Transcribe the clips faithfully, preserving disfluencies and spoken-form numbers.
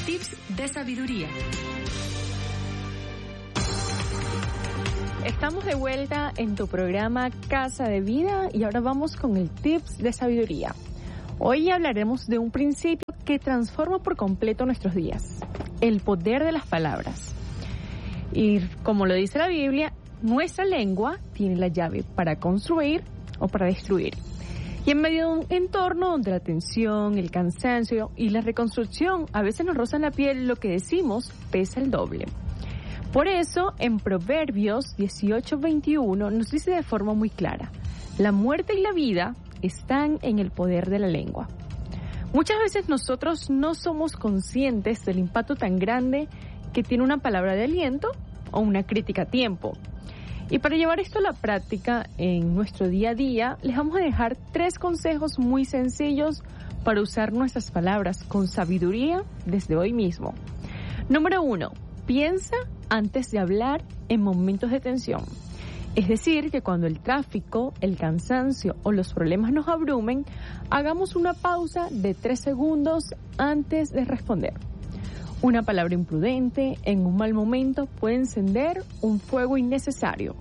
Tips de sabiduría. Estamos de vuelta en tu programa Casa de Vida y ahora vamos con el Tips de sabiduría. Hoy hablaremos de un principio que transforma por completo nuestros días, el poder de las palabras. Y como lo dice la Biblia, nuestra lengua tiene la llave para construir o para destruir. Y en medio de un entorno donde la tensión, el cansancio y la reconstrucción a veces nos rozan la piel, lo que decimos pesa el doble. Por eso, en Proverbios dieciocho veintiuno nos dice de forma muy clara, la muerte y la vida están en el poder de la lengua. Muchas veces nosotros no somos conscientes del impacto tan grande que tiene una palabra de aliento o una crítica a tiempo. Y para llevar esto a la práctica en nuestro día a día, les vamos a dejar tres consejos muy sencillos para usar nuestras palabras con sabiduría desde hoy mismo. Número uno, piensa antes de hablar en momentos de tensión. Es decir, que cuando el tráfico, el cansancio o los problemas nos abrumen, hagamos una pausa de tres segundos antes de responder. Una palabra imprudente en un mal momento puede encender un fuego innecesario.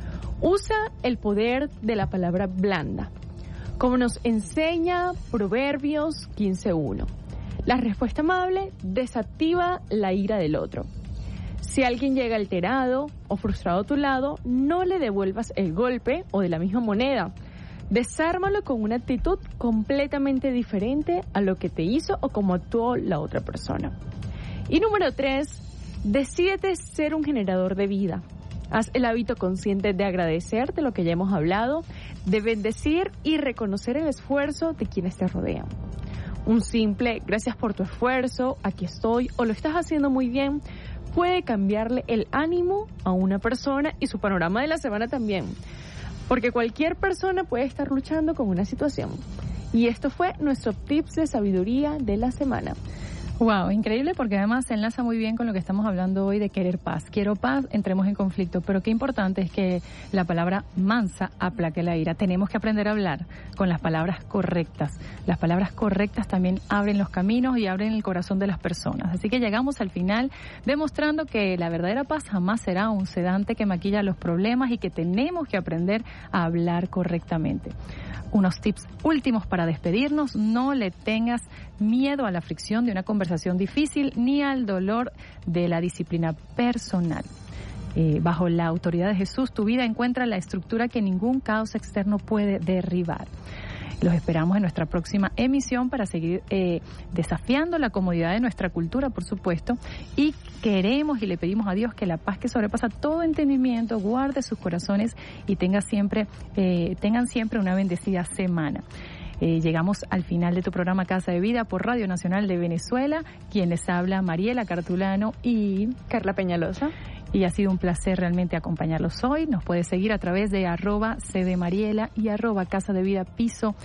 Usa el poder de la palabra blanda, como nos enseña Proverbios quince uno. La respuesta amable desactiva la ira del otro. Si alguien llega alterado o frustrado a tu lado, no le devuelvas el golpe o de la misma moneda. Desármalo con una actitud completamente diferente a lo que te hizo o como actuó la otra persona. Y número tres, decídete ser un generador de vida. Haz el hábito consciente de agradecer de lo que ya hemos hablado, de bendecir y reconocer el esfuerzo de quienes te rodean. Un simple gracias por tu esfuerzo, aquí estoy o lo estás haciendo muy bien puede cambiarle el ánimo a una persona y su panorama de la semana también. Porque cualquier persona puede estar luchando con una situación. Y esto fue nuestro tips de sabiduría de la semana. Wow, increíble porque además se enlaza muy bien con lo que estamos hablando hoy de querer paz. Quiero paz, entremos en conflicto, pero qué importante es que la palabra mansa aplaque la ira. Tenemos que aprender a hablar con las palabras correctas. Las palabras correctas también abren los caminos y abren el corazón de las personas. Así que llegamos al final demostrando que la verdadera paz jamás será un sedante que maquilla los problemas y que tenemos que aprender a hablar correctamente. Unos tips últimos para despedirnos: no le tengas miedo a la fricción de una conversación difícil ni al dolor de la disciplina personal. Eh, bajo la autoridad de Jesús, tu vida encuentra la estructura que ningún caos externo puede derribar. Los esperamos en nuestra próxima emisión para seguir eh, desafiando la comodidad de nuestra cultura, por supuesto, y queremos y le pedimos a Dios que la paz que sobrepasa todo entendimiento guarde sus corazones y tenga siempre, eh, tengan siempre una bendecida semana. Eh, llegamos al final de tu programa Casa de Vida por Radio Nacional de Venezuela. Quien les habla, Mariela Cartulano y Carla Peñalosa. Y ha sido un placer realmente acompañarlos hoy. Nos puedes seguir a través de arroba cdmariela y arroba casa de vida piso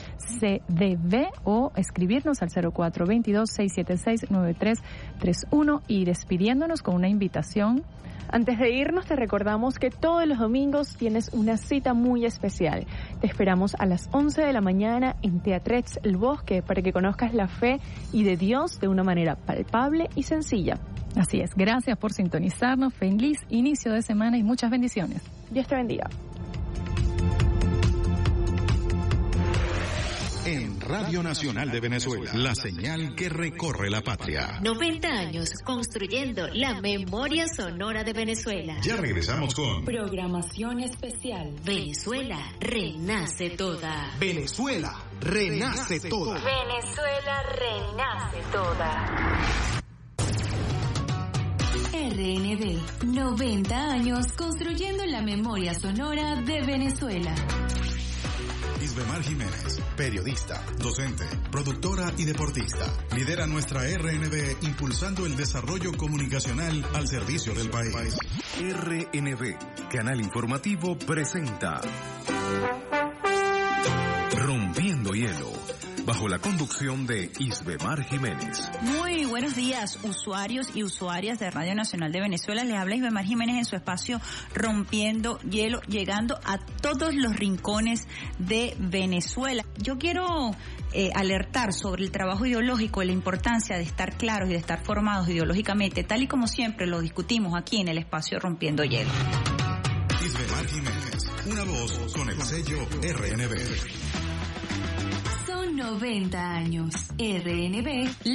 cdv o escribirnos al cero cuatro veintidós, seiscientos setenta y seis, noventa y tres treinta y uno y despidiéndonos con una invitación. Antes de irnos te recordamos que todos los domingos tienes una cita muy especial. Te esperamos a las once de la mañana en Teatrex El Bosque para que conozcas la fe y de Dios de una manera palpable y sencilla. Así es, gracias por sintonizarnos, feliz inicio de semana y muchas bendiciones. Dios te bendiga. En Radio Nacional de Venezuela, la señal que recorre la patria. noventa años construyendo la memoria sonora de Venezuela. Ya regresamos con Programación especial. Venezuela renace toda. Venezuela renace toda. Venezuela renace toda. R N V, noventa años construyendo la memoria sonora de Venezuela. Isbemar Jiménez, periodista, docente, productora y deportista. Lidera nuestra R N V impulsando el desarrollo comunicacional al servicio del país. R N V, canal informativo, presenta Rompiendo Hielo, bajo la conducción de Isbemar Jiménez. Muy buenos días, usuarios y usuarias de Radio Nacional de Venezuela. Les habla Isbemar Jiménez en su espacio Rompiendo Hielo, llegando a todos los rincones de Venezuela. Yo quiero eh, alertar sobre el trabajo ideológico y la importancia de estar claros y de estar formados ideológicamente, tal y como siempre lo discutimos aquí en el espacio Rompiendo Hielo. Isbemar Jiménez, una voz con el sello R N B. Son noventa años. R N B